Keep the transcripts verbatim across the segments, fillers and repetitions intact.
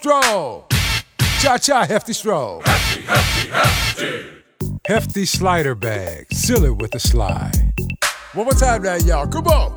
Stroll. Cha-cha, hefty stroll. Hefty, hefty, hefty. Hefty slider bag. Seal it with a slide. One more time now, y'all. Come on.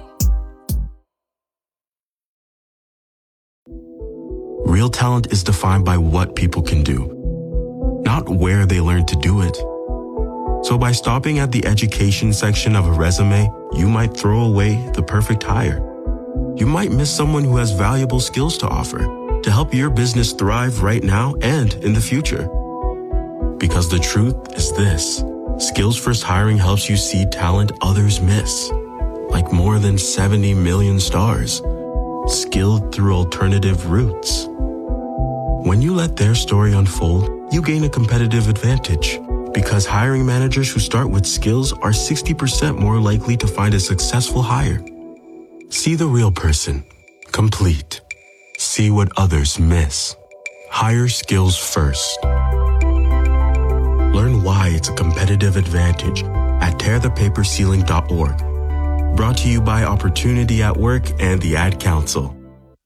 Real talent is defined by what people can do, not where they learn to do it. So by stopping at the education section of a resume, you might throw away the perfect hire. You might miss someone who has valuable skills to offer to help your business thrive right now and in the future. Because the truth is this: Skills First Hiring helps you see talent others miss, like more than seventy million stars, skilled through alternative routes. When you let their story unfold, you gain a competitive advantage, because hiring managers who start with skills are sixty percent more likely to find a successful hire. See the real person, complete. See what others miss. Hire skills first. Learn why it's a competitive advantage at tear the paper ceiling dot org. Brought to you by Opportunity at Work and the Ad Council.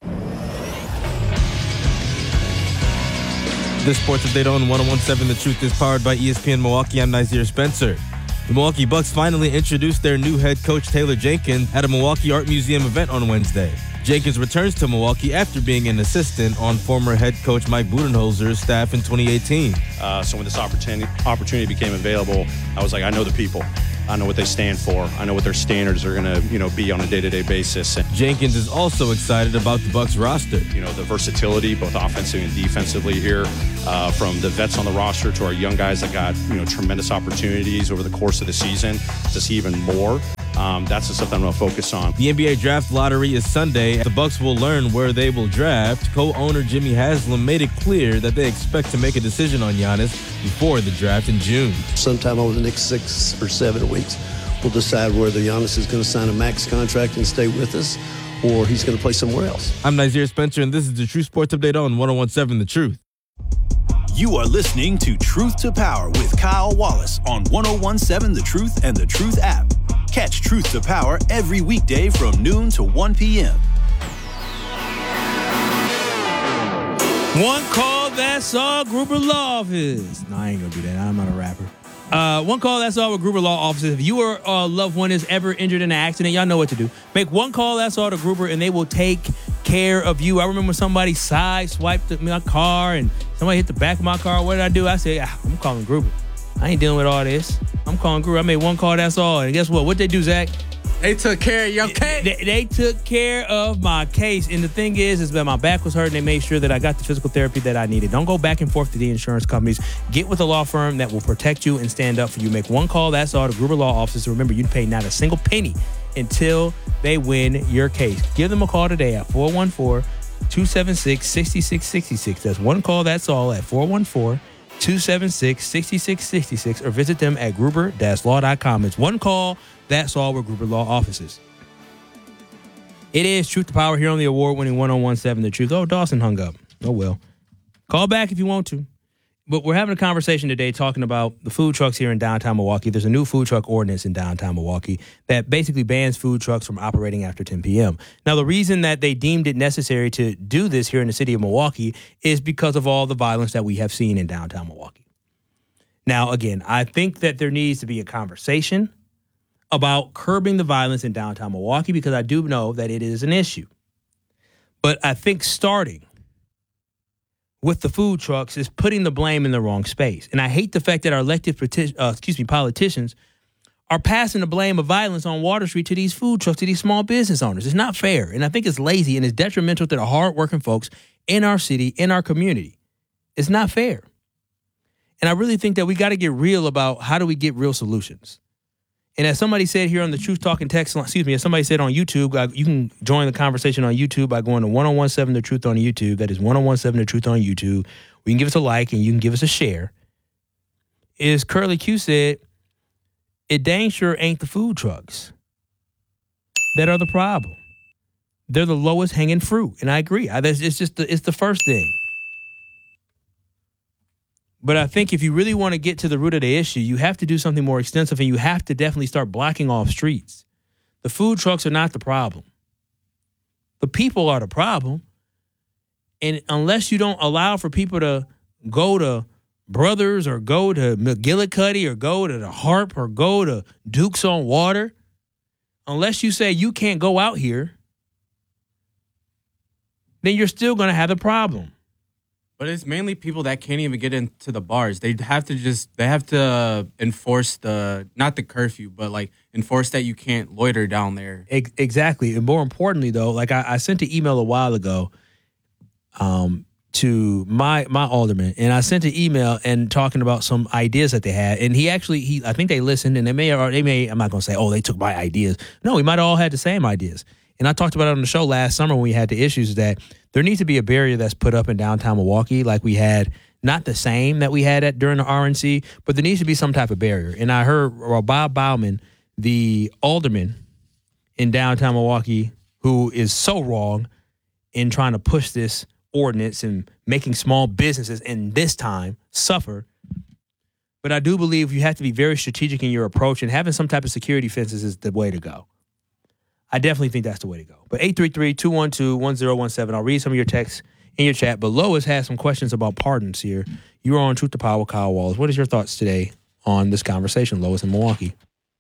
This Sports Update on one oh one seven The Truth is powered by E S P N Milwaukee. I'm Nazir Spencer. The Milwaukee Bucks finally introduced their new head coach, Taylor Jenkins, at a Milwaukee Art Museum event on Wednesday. Jenkins returns to Milwaukee after being an assistant on former head coach Mike Budenholzer's staff in twenty eighteen. Uh, so when this opportunity opportunity became available, I was like, I know the people. I know what they stand for. I know what their standards are going to, you know, be on a day-to-day basis. And, Jenkins is also excited about the Bucks roster. You know, the versatility, both offensively and defensively here, uh, from the vets on the roster to our young guys that got, you know, tremendous opportunities over the course of the season to see even more. Um, that's the stuff I'm going to focus on. The N B A draft lottery is Sunday. The Bucks will learn where they will draft. Co-owner Jimmy Haslam made it clear that they expect to make a decision on Giannis before the draft in June. Sometime over the next six or seven weeks, we'll decide whether Giannis is going to sign a max contract and stay with us, or he's going to play somewhere else. I'm Nazir Spencer, and this is the True Sports Update on one oh one seven The Truth. You are listening to Truth to Power with Kyle Wallace on one oh one seven The Truth and The Truth app. Catch Truth to Power every weekday from noon to one p.m. One call, that's all Gruber Law Office. No, I ain't gonna do that. I'm not a rapper. Uh, one call, that's all with Gruber Law Offices. If you or a loved one is ever injured in an accident, y'all know what to do. Make one call, that's all to Gruber, and they will take care of you. I remember somebody side swiped my car and somebody hit the back of my car. What did I do? I said, ah, I'm calling Gruber. I ain't dealing with all this. I'm calling Gruber. I made one call, that's all. And guess what? What they do, Zach? They took care of your case. They, they took care of my case. And the thing is, is that my back was hurting. They made sure that I got the physical therapy that I needed. Don't go back and forth to the insurance companies. Get with a law firm that will protect you and stand up for you. Make one call, that's all, to Gruber Law Offices. Remember, you pay not a single penny until they win your case. Give them a call today at four one four, two seven six, six six six six. That's one call, that's all, at four one four, two seven six, six six six six, or visit them at gruber dash law dot com. It's one call, that's all, with Gruber Law Offices. It is Truth to Power here on the award-winning one oh one seven The Truth. Oh, Dawson hung up. Oh, well. Call back if you want to. But we're having a conversation today talking about the food trucks here in downtown Milwaukee. There's a new food truck ordinance in downtown Milwaukee that basically bans food trucks from operating after ten p.m. Now, the reason that they deemed it necessary to do this here in the city of Milwaukee is because of all the violence that we have seen in downtown Milwaukee. Now, again, I think that there needs to be a conversation about curbing the violence in downtown Milwaukee, because I do know that it is an issue. But I think starting with the food trucks is putting the blame in the wrong space. And I hate the fact that our elected uh, excuse me, politicians are passing the blame of violence on Water Street to these food trucks, to these small business owners. It's not fair. And I think it's lazy and it's detrimental to the hardworking folks in our city, in our community. It's not fair. And I really think that we got to get real about how do we get real solutions. And as somebody said here on the Truth Talking text line, excuse me, as somebody said on YouTube, uh, you can join the conversation on YouTube by going to one oh one seven The Truth on YouTube. That is one oh one seven The Truth on YouTube. We can give us a like and you can give us a share. Is Curly Q said, it dang sure ain't the food trucks that are the problem. They're the lowest hanging fruit. And I agree. I, it's just the, it's the first thing. But I think if you really want to get to the root of the issue, you have to do something more extensive, and you have to definitely start blocking off streets. The food trucks are not the problem. The people are the problem. And unless you don't allow for people to go to Brothers or go to McGillicuddy or go to the Harp or go to Duke's on Water, unless you say you can't go out here, then you're still going to have a problem. But it's mainly people that can't even get into the bars. They have to just, they have to enforce the, not the curfew, but like enforce that you can't loiter down there. Exactly. And more importantly, though, like I, I sent an email a while ago um, to my my alderman, and I sent an email and talking about some ideas that they had. And he actually, he I think they listened, and they may, or they may, I'm not going to say, oh, they took my ideas. No, we might have all had the same ideas. And I talked about it on the show last summer when we had the issues that there needs to be a barrier that's put up in downtown Milwaukee like we had, not the same that we had at during the R N C, but there needs to be some type of barrier. And I heard uh, Bob Bauman, the alderman in downtown Milwaukee, who is so wrong in trying to push this ordinance and making small businesses in this time suffer. But I do believe you have to be very strategic in your approach, and having some type of security fences is the way to go. I definitely think that's the way to go. But eight three three, two one two, one zero one seven. I'll read some of your texts in your chat. But Lois has some questions about pardons here. You are on Truth to Power with Kyle Wallace. What is your thoughts today on this conversation, Lois, in Milwaukee?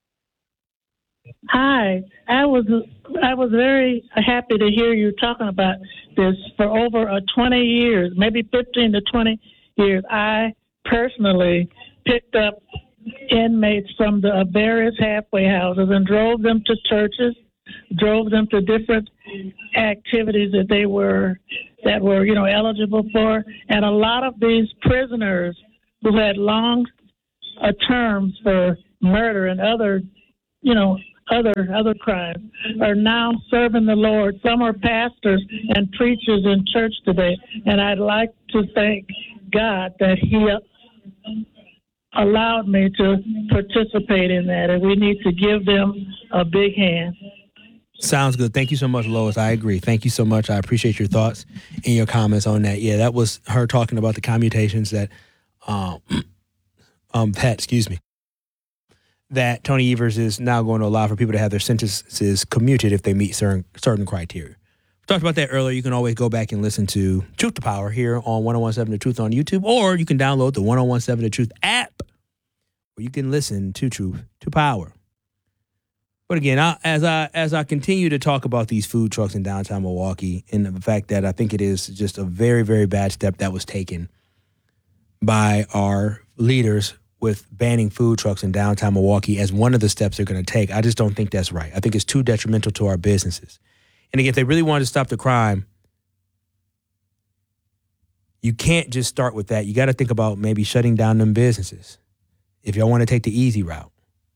Hi. I was I was very happy to hear you talking about this for over uh, twenty years, maybe fifteen to twenty years. I personally picked up inmates from the various halfway houses and drove them to churches, drove them to different activities that they were that were, you know, eligible for. And a lot of these prisoners who had long uh, terms for murder and other, you know, other other crimes are now serving the Lord. Some are pastors and preachers in church today. And I'd like to thank God that he allowed me to participate in that. And we need to give them a big hand. Sounds good. Thank you so much, Lois. I agree. Thank you so much. I appreciate your thoughts and your comments on that. Yeah, that was her talking about the commutations that, um, um, Pat, excuse me, that Tony Evers is now going to allow for people to have their sentences commuted if they meet certain certain criteria. We talked about that earlier. You can always go back and listen to Truth to Power here on one oh one seven The Truth on YouTube, or you can download the one oh one seven The Truth app where you can listen to Truth to Power. But again, I, as I as I continue to talk about these food trucks in downtown Milwaukee and the fact that I think it is just a very, very bad step that was taken by our leaders with banning food trucks in downtown Milwaukee as one of the steps they're going to take, I just don't think that's right. I think it's too detrimental to our businesses. And again, if they really wanted to stop the crime, you can't just start with that. You got to think about maybe shutting down them businesses if y'all want to take the easy route.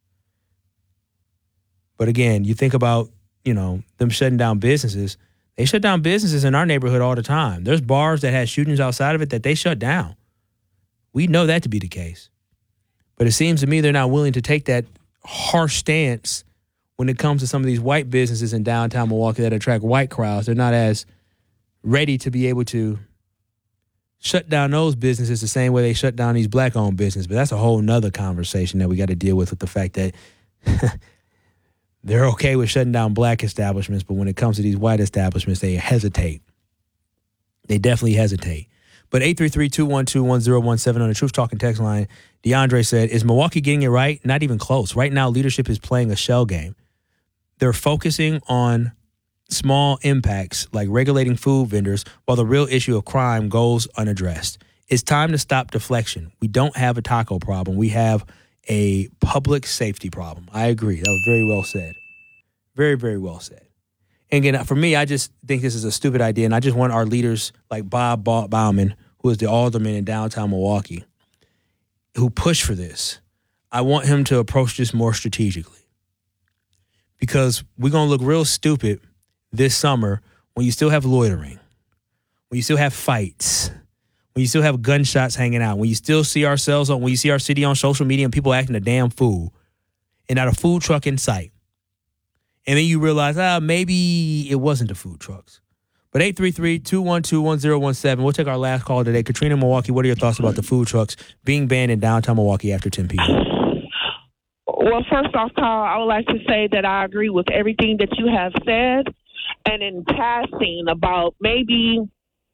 But again, you think about, you know, them shutting down businesses. They shut down businesses in our neighborhood all the time. There's bars that had shootings outside of it that they shut down. We know that to be the case. But it seems to me they're not willing to take that harsh stance when it comes to some of these white businesses in downtown Milwaukee that attract white crowds. They're not as ready to be able to shut down those businesses the same way they shut down these black-owned businesses. But that's a whole nother conversation that we got to deal with, with the fact that they're okay with shutting down black establishments, but when it comes to these white establishments, they hesitate. They definitely hesitate. But eight three three, two one two, one zero one seven on the Truth Talking text line, DeAndre said, is Milwaukee getting it right? Not even close. Right now, leadership is playing a shell game. They're focusing on small impacts like regulating food vendors while the real issue of crime goes unaddressed. It's time to stop deflection. We don't have a taco problem. We have a public safety problem. I agree. That was very well said. Very, very well said. And again, for me, I just think this is a stupid idea, and I just want our leaders like Bob Bauman, who is the alderman in downtown Milwaukee, who push for this. I want him to approach this more strategically, because we're going to look real stupid this summer when you still have loitering, when you still have fights, when you still have gunshots hanging out, when you still see ourselves on, when you see our city on social media and people acting a damn fool and not a food truck in sight. And then you realize, ah, maybe it wasn't the food trucks. But eight three three, two one two, one zero one seven. We'll take our last call today. Katrina, Milwaukee, what are your thoughts about the food trucks being banned in downtown Milwaukee after ten p.m.? Well, first off, Carl, I would like to say that I agree with everything that you have said. And in passing about maybe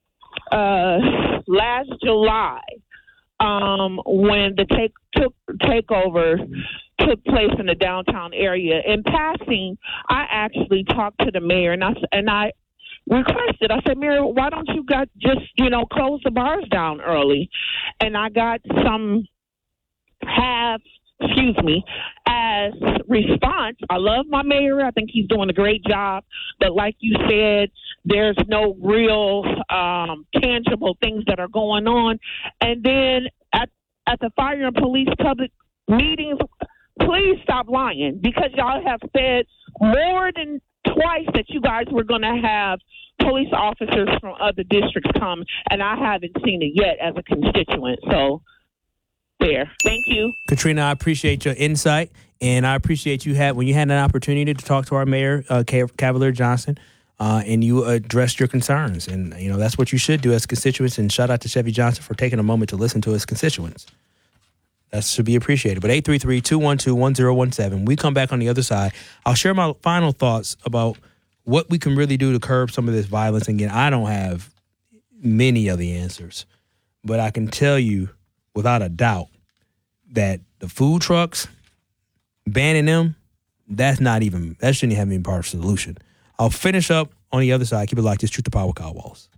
uh, last July, um, when the take took takeover took place in the downtown area. In passing, I actually talked to the mayor, and I and I requested. I said, Mayor, why don't you got just you know close the bars down early? And I got some half. Excuse me, as response, I love my mayor. I think he's doing a great job. But like you said, there's no real um, tangible things that are going on. And then at, at the fire and police public meetings, please stop lying, because y'all have said more than twice that you guys were going to have police officers from other districts come, and I haven't seen it yet as a constituent. So there. Thank you. Katrina, I appreciate your insight, and I appreciate you had when you had an opportunity to talk to our mayor, uh, Cavalier Johnson, uh, and you addressed your concerns. And, you know, that's what you should do as constituents. And shout out to Chevy Johnson for taking a moment to listen to his constituents. That should be appreciated. But eight three three, two one two, one zero one seven. We come back on the other side. I'll share my final thoughts about what we can really do to curb some of this violence. And again, I don't have many of the answers, but I can tell you without a doubt that the food trucks, banning them, that's not even, that shouldn't have been part of the solution. I'll finish up on the other side. Keep it like this. Truth to Power, Kyle Wallace.